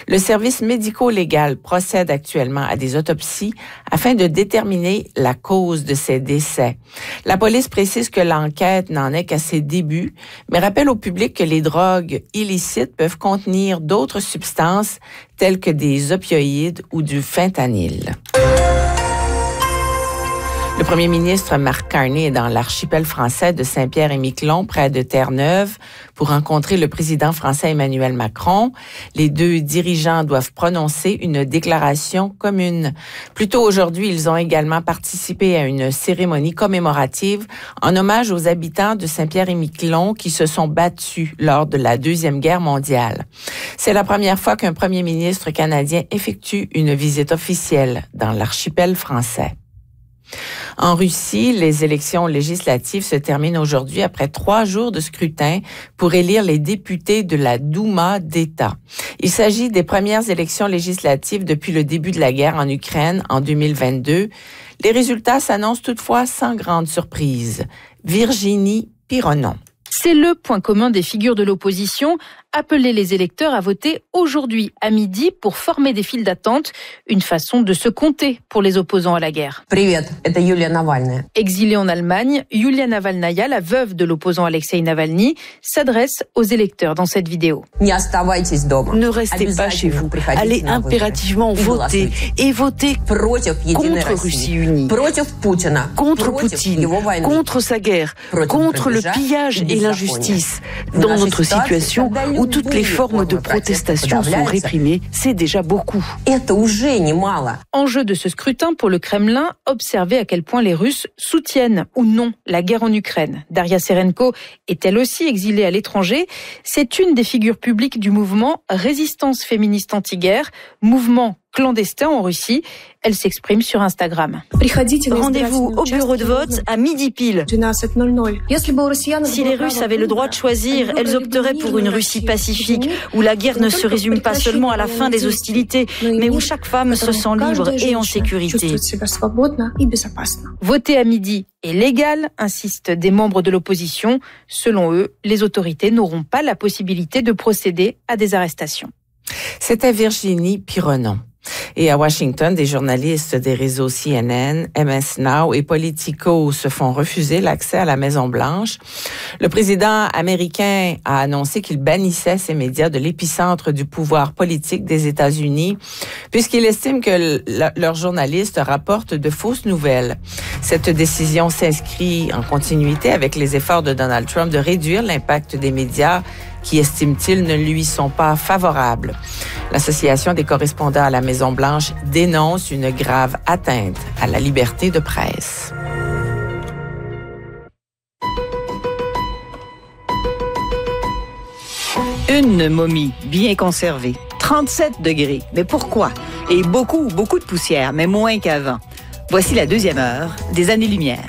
Le service médico-légal procède actuellement à des autopsies afin de déterminer la cause de ces décès. La police précise que l'enquête n'en est qu'à ses débuts, mais rappelle au public que les drogues illicites peuvent contenir d'autres substances telles que des opioïdes ou du fentanyl. Le premier ministre Marc Carney est dans l'archipel français de Saint-Pierre-et-Miquelon, près de Terre-Neuve, pour rencontrer le président français Emmanuel Macron. Les deux dirigeants doivent prononcer une déclaration commune. Plus tôt aujourd'hui, ils ont également participé à une cérémonie commémorative en hommage aux habitants de Saint-Pierre-et-Miquelon qui se sont battus lors de la Deuxième Guerre mondiale. C'est la première fois qu'un premier ministre canadien effectue une visite officielle dans l'archipel français. En Russie, les élections législatives se terminent aujourd'hui après 3 jours de scrutin pour élire les députés de la Douma d'État. Il s'agit des premières élections législatives depuis le début de la guerre en Ukraine en 2022. Les résultats s'annoncent toutefois sans grande surprise. Virginie Pironon. C'est le point commun des figures de l'opposition, appeler les électeurs à voter aujourd'hui à midi pour former des files d'attente, une façon de se compter pour les opposants à la guerre. Привет, это Юлия Навальная. Exilée en Allemagne, Yulia Navalnaya, la veuve de l'opposant Alexei Navalny, s'adresse aux électeurs dans cette vidéo. Не оставайтесь дома. Ne restez pas chez vous. Allez impérativement voter et voter contre Russie unie, contre Poutine, contre sa guerre, contre le pillage et l'injustice. Dans notre situation où toutes les formes de protestation sont réprimées, c'est déjà beaucoup. Enjeu de ce scrutin pour le Kremlin, observer à quel point les Russes soutiennent ou non la guerre en Ukraine. Daria Serenko est elle aussi exilée à l'étranger. C'est une des figures publiques du mouvement Résistance féministe anti-guerre, mouvement clandestin en Russie. Elle s'exprime sur Instagram. Rendez-vous au bureau de vote à midi pile. Si les Russes avaient le droit de choisir, elles opteraient pour une Russie pacifique, où la guerre ne se résume pas seulement à la fin des hostilités, mais où chaque femme se sent libre et en sécurité. Voter à midi est légal, insistent des membres de l'opposition. Selon eux, les autorités n'auront pas la possibilité de procéder à des arrestations. C'était Virginie Pironon. Et à Washington, des journalistes des réseaux CNN, MS Now et Politico se font refuser l'accès à la Maison-Blanche. Le président américain a annoncé qu'il bannissait ces médias de l'épicentre du pouvoir politique des États-Unis, puisqu'il estime que leurs journalistes rapportent de fausses nouvelles. Cette décision s'inscrit en continuité avec les efforts de Donald Trump de réduire l'impact des médias qui, estime-t-il, ne lui sont pas favorables. L'Association des correspondants à la Maison-Blanche dénonce une grave atteinte à la liberté de presse. Une momie bien conservée, 37 degrés. Mais pourquoi? Et beaucoup de poussière, mais moins qu'avant. Voici la deuxième heure des Années-Lumière.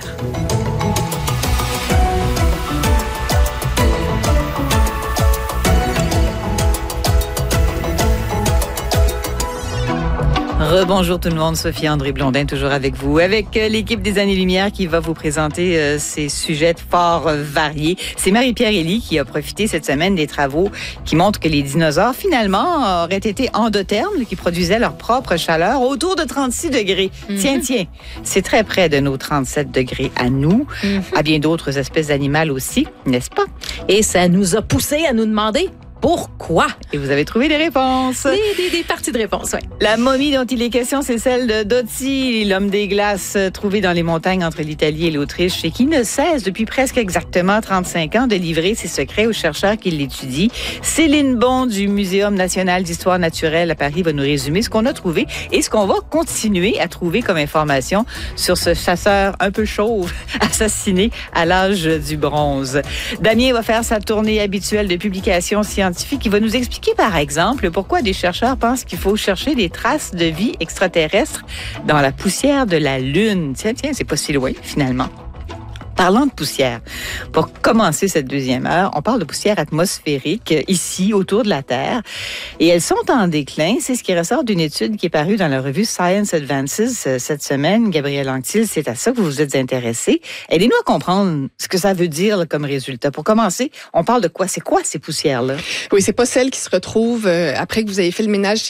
Rebonjour tout le monde, Sophie André Blondin toujours avec vous, avec l'équipe des Années-Lumière qui va vous présenter ces sujets fort variés. C'est Marie-Pierre Elie qui a profité cette semaine des travaux qui montrent que les dinosaures finalement auraient été endothermes, qui produisaient leur propre chaleur autour de 36 degrés. Tiens, c'est très près de nos 37 degrés à nous, à bien d'autres espèces d'animales aussi, n'est-ce pas? Et ça nous a poussé à nous demander pourquoi? Et vous avez trouvé des réponses. Des parties de réponses, oui. La momie dont il est question, c'est celle de Dotti, l'homme des glaces trouvé dans les montagnes entre l'Italie et l'Autriche et qui ne cesse depuis presque exactement 35 ans de livrer ses secrets aux chercheurs qui l'étudient. Céline Bon du Muséum national d'histoire naturelle à Paris va nous résumer ce qu'on a trouvé et ce qu'on va continuer à trouver comme information sur ce chasseur un peu chauve assassiné à l'âge du bronze. Damien va faire sa tournée habituelle de publications scientifiques. Qui va nous expliquer, par exemple, pourquoi des chercheurs pensent qu'il faut chercher des traces de vie extraterrestre dans la poussière de la Lune. Tiens, c'est pas si loin, finalement. Parlant de poussière, pour commencer cette deuxième heure, on parle de poussière atmosphérique ici, autour de la Terre. Et elles sont en déclin. C'est ce qui ressort d'une étude qui est parue dans la revue Science Advances cette semaine. Gabrielle Anctil, c'est à ça que vous vous êtes intéressée. Aidez-nous à comprendre ce que ça veut dire là, comme résultat. Pour commencer, on parle de quoi? C'est quoi ces poussières-là? Oui, c'est pas celles qui se retrouvent après que vous avez fait le ménage